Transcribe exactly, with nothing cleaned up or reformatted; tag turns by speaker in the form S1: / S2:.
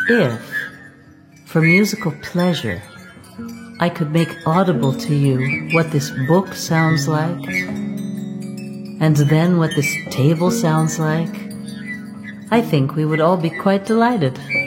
S1: If, for musical pleasure, I could make audible to you what this book sounds like, and then what this table sounds like, I think we would all be quite delighted.